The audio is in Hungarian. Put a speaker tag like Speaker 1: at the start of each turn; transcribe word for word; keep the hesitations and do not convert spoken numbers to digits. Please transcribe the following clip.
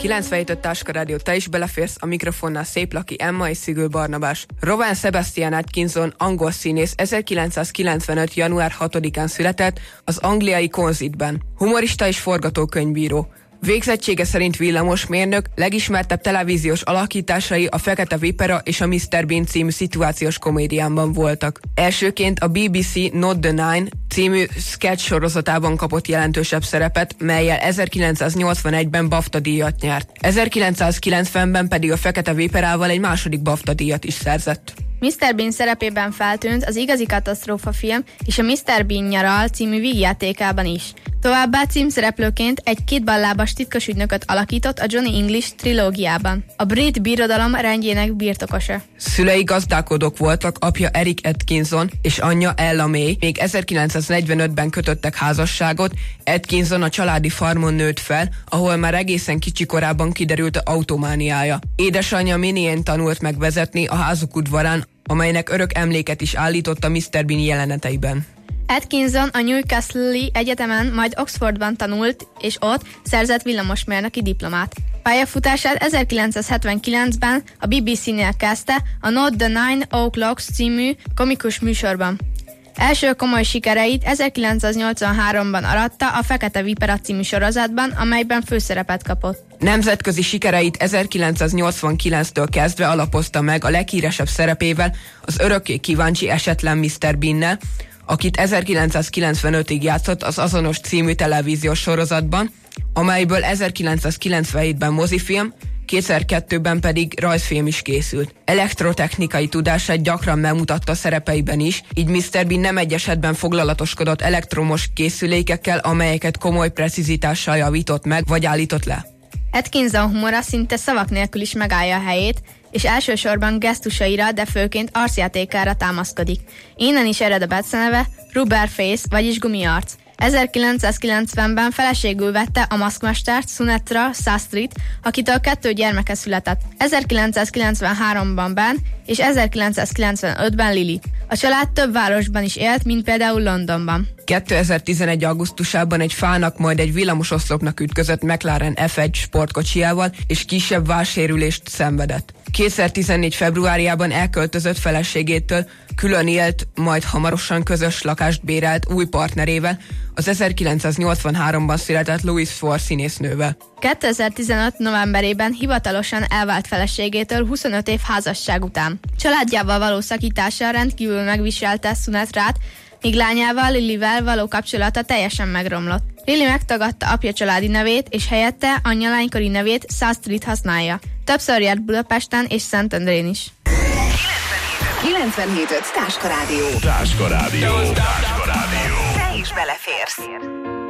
Speaker 1: kilencvenhét öt Táska Rádió, te is beleférsz, a mikrofonnál Szép Laki Emma és Szigő Barnabás. Rowan Sebastian Atkinson, angol színész, ezerkilencszázkilencvenöt. január hatodikán született az angliai Consett-ben. Humorista és forgatókönyvíró. Végzettsége szerint villamosmérnök, legismertebb televíziós alakításai a Fekete Vipera és a miszter Bean című szituációs komédiánban voltak. Elsőként a bé bé cé Not the Nine című sketch sorozatában kapott jelentősebb szerepet, mellyel ezerkilencszáznyolcvanegyben BAFTA díjat nyert. ezerkilencszázkilencvenben pedig a Fekete Viperával egy második BAFTA díjat is szerzett.
Speaker 2: miszter Bean szerepében feltűnt az Igazi Katasztrófa film és a miszter Bean nyaral című vígjátékában is. Továbbá címszereplőként egy kétballábas titkos ügynököt alakított a Johnny English trilógiában. A brit birodalom rendjének birtokosa.
Speaker 1: Szülei gazdálkodók voltak, apja Eric Atkinson és anyja Ella May. Még ezerkilencszáznegyvenötben kötöttek házasságot, Atkinson a családi farmon nőtt fel, ahol már egészen kicsi korában kiderült automániája. Édesanyja Minnie tanult meg vezetni a házuk udvarán, amelynek örök emléket is állított a miszter Bean jeleneteiben.
Speaker 2: Atkinson a Newcastle-i egyetemen, majd Oxfordban tanult, és ott szerzett villamosmérnöki diplomát. Pályafutását ezerkilencszázhetvenkilencben a bé bé cé-nél kezdte a Not the Nine O'Clocks című komikus műsorban. Első komoly sikereit ezerkilencszáznyolcvanháromban aratta a Fekete Vipera című sorozatban, amelyben főszerepet kapott.
Speaker 1: Nemzetközi sikereit ezerkilencszáznyolcvankilenctől kezdve alapozta meg a leghíresebb szerepével az Örökké kíváncsi esetlen miszter Beannel, akit ezerkilencszázkilencvenötig játszott az azonos című televíziós sorozatban, amelyből ezerkilencszázkilencvenhétben mozifilm, kétezer-kettőben pedig rajzfilm is készült. Elektrotechnikai tudását gyakran megmutatta szerepeiben is, így miszter Bean nem egy esetben foglalatoskodott elektromos készülékekkel, amelyeket komoly precizitással javított meg vagy állított le.
Speaker 2: Atkinson humora szinte szavak nélkül is megállja a helyét, és elsősorban gesztusaira, de főként arcjátékára támaszkodik. Innen is ered a beceneve Rubber Face, vagyis gumiarc. ezerkilencszázkilencvenben feleségül vette a maszkmestert, Sunetra Sastryt, akitől kettő gyermeke született. ezerkilencszázkilencvenháromban Ben és ezerkilencszázkilencvenötben Lily. A család több városban is élt, mint például Londonban.
Speaker 1: kétezer-tizenegy. augusztusában egy fának, majd egy villamososzlopnak ütközött McLaren ef egy sportkocsijával, és kisebb válsérülést szenvedett. kétezer-tizennégy. februárjában elköltözött feleségétől, külön élt, majd hamarosan közös lakást bérelt új partnerével, az ezerkilencszáznyolcvanháromban született Louise Ford színésznővel.
Speaker 2: kétezer-tizenöt. novemberében hivatalosan elvált feleségétől huszonöt év házasság után. Családjával való szakítása rendkívül megviselte Sunetrát, míg lányával, Lilyvel való kapcsolata teljesen megromlott. Lily megtagadta apja családi nevét, és helyette anyja lánykori nevét Sastryt használja. Többször járt Budapesten és Szentendrén is.
Speaker 3: kilencvenhét öt Táska Rádió.
Speaker 4: Táska Rádió. Táska Rádió.
Speaker 3: Te is beleférsz.